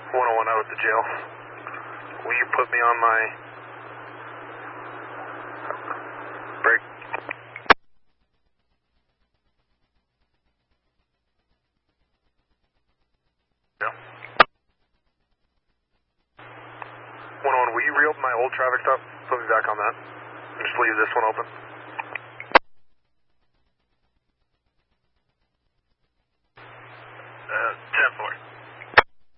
101 out at the jail. Will you put me on my break? Yeah. 101, will you re-open my old traffic stop? Put me back on that. And just leave this one open.